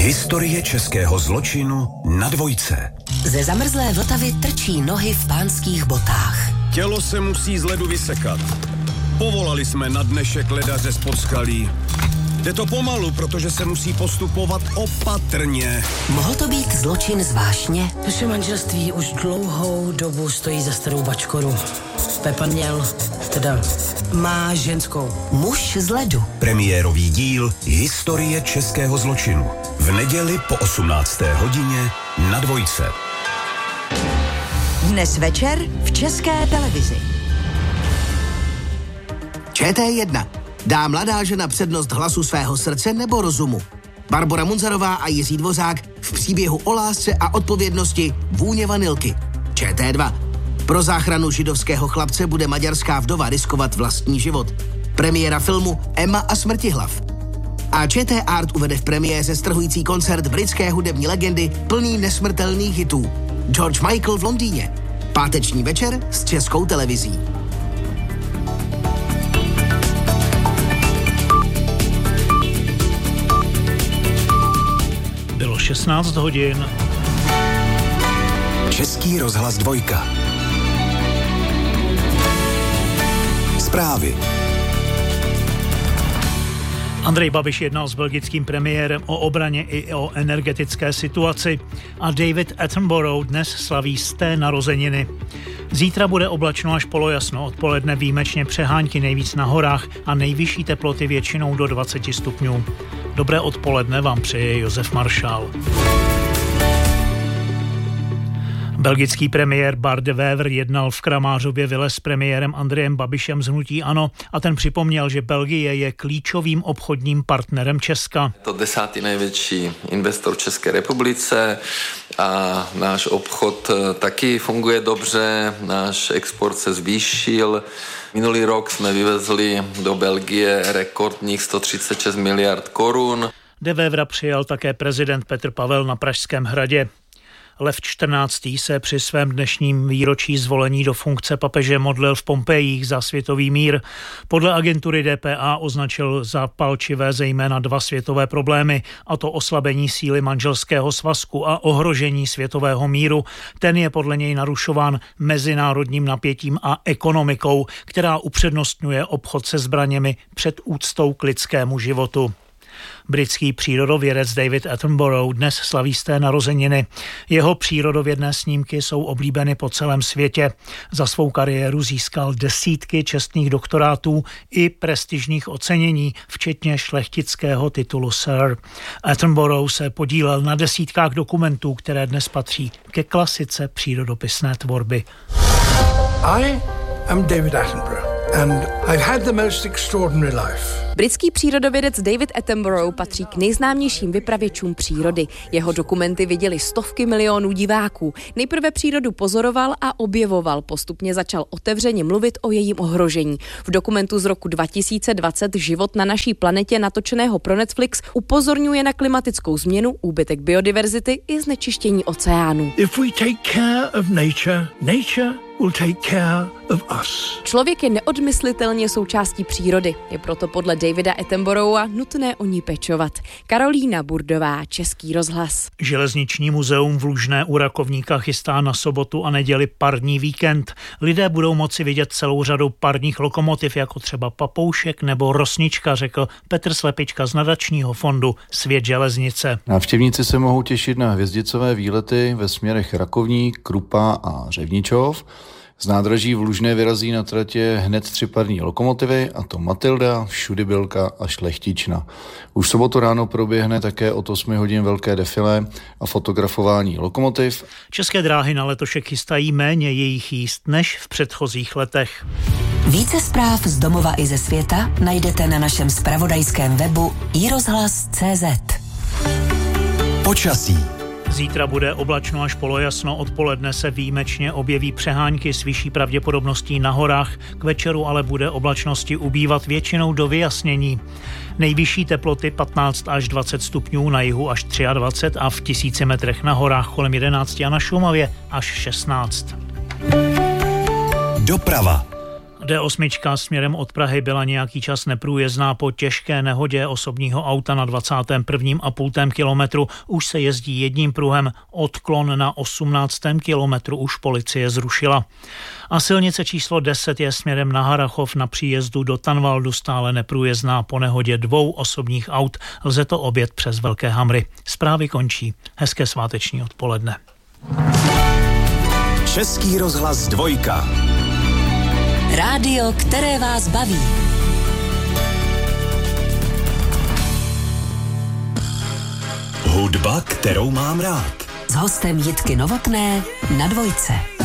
Historie českého zločinu na Dvojce. Ze zamrzlé Vltavy trčí nohy v pánských botách. Tělo se musí z ledu vysekat. Povolali jsme na dnešek ledaře z Podskalí. Jde to pomalu, protože se musí postupovat opatrně. Mohl to být zločin z vášně? Naše manželství už dlouhou dobu stojí za starou bačkoru. Pepa má ženskou. Muž z ledu. Premiérový díl Historie českého zločinu. V neděli po 18. hodině na Dvojce. Dnes večer v České televizi. ČT1. Dá mladá žena přednost hlasu svého srdce nebo rozumu? Barbora Munzarová a Jiří Dvořák v příběhu o lásce a odpovědnosti Vůně vanilky. ČT2. Pro záchranu židovského chlapce bude maďarská vdova riskovat vlastní život. Premiéra filmu Emma a smrtihlav. A ČT Art uvede v premiéře strhující koncert britské hudební legendy plný nesmrtelných hitů. George Michael v Londýně. Páteční večer s Českou televizí. Bylo 16 hodin. Český rozhlas Dvojka. Zprávy. Andrej Babiš jednal s belgickým premiérem o obraně i o energetické situaci a David Attenborough dnes slaví 100. narozeniny. Zítra bude oblačno až polojasno, odpoledne výjimečně přehánky nejvíc na horách a nejvyšší teploty většinou do 20 stupňů. Dobré odpoledne vám přeje Josef Maršál. Belgický premiér Bart De Wever jednal v Kramářově vile s premiérem Andrejem Babišem z hnutí ANO a ten připomněl, že Belgie je klíčovým obchodním partnerem Česka. To 10. největší investor v České republice a náš obchod taky funguje dobře, náš export se zvýšil. Minulý rok jsme vyvezli do Belgie rekordních 136 miliard korun. De Weevera přijal také prezident Petr Pavel na Pražském hradě. Lev XIV. Se při svém dnešním výročí zvolení do funkce papeže modlil v Pompejích za světový mír. Podle agentury DPA označil za palčivé zejména 2 světové problémy, a to oslabení síly manželského svazku a ohrožení světového míru. Ten je podle něj narušován mezinárodním napětím a ekonomikou, která upřednostňuje obchod se zbraněmi před úctou k lidskému životu. Britský přírodovědec David Attenborough dnes slaví 100. narozeniny. Jeho přírodovědné snímky jsou oblíbeny po celém světě. Za svou kariéru získal desítky čestných doktorátů i prestižních ocenění, včetně šlechtického titulu Sir. Attenborough se podílel na desítkách dokumentů, které dnes patří ke klasice přírodopisné tvorby. I am David Attenborough. And I've had the most extraordinary life. Britský přírodovědec David Attenborough patří k nejznámějším vypravěčům přírody. Jeho dokumenty viděli stovky milionů diváků. Nejprve přírodu pozoroval a objevoval, postupně začal otevřeně mluvit o jejím ohrožení. V dokumentu z roku 2020 Život na naší planetě, natočeného pro Netflix, upozorňuje na klimatickou změnu, úbytek biodiverzity i znečištění oceánů. If we take care of nature, nature will take care of us. Člověk je neodmyslitelně součástí přírody. Je proto podle Davida Attenborougha nutné o ní pečovat. Karolína Burdová, Český rozhlas. Železniční muzeum v Lužné u Rakovníka chystá na sobotu a neděli parní víkend. Lidé budou moci vidět celou řadu parních lokomotiv, jako třeba Papoušek nebo Rosnička, řekl Petr Slepička z nadačního fondu Svět železnice. Návštěvníci se mohou těšit na hvězdicové výlety ve směrech Rakovník, Krupa a Řevničov. Z nádraží v Lužné vyrazí na tratě hned 3 parní lokomotivy, a to Matilda, Všudybylka a Šlechtična. Už v sobotu ráno proběhne také od 8 hodin velké defilé a fotografování lokomotiv. České dráhy na letošek chystají méně jejich jízd než v předchozích letech. Více zpráv z domova i ze světa najdete na našem zpravodajském webu iRozhlas.cz. Počasí. Zítra bude oblačno až polojasno, odpoledne se výjimečně objeví přehánky s vyšší pravděpodobností na horách, k večeru ale bude oblačnosti ubývat většinou do vyjasnění. Nejvyšší teploty 15 až 20 stupňů, na jihu až 23 a v 1000 metrech na horách kolem 11 a na Šumavě až 16. Doprava. D8 směrem od Prahy byla nějaký čas neprůjezdná po těžké nehodě osobního auta na 21,5 kilometru. Už se jezdí jedním pruhem, odklon na 18. kilometru už policie zrušila. A silnice číslo 10 je směrem na Harrachov na příjezdu do Tanvaldu stále neprůjezdná po nehodě 2 osobních aut. Lze to objet přes Velké Hamry. Zprávy končí. Hezké sváteční odpoledne. Český rozhlas 2. Rádio, které vás baví. Hudba, kterou mám rád. S hostem Jitky Novotné na 2.